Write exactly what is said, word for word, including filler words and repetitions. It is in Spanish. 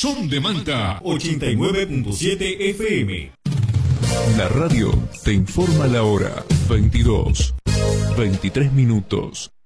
Son de Manta ochenta y nueve punto siete F M. La radio te informa la hora. veintidós, veintitrés minutos.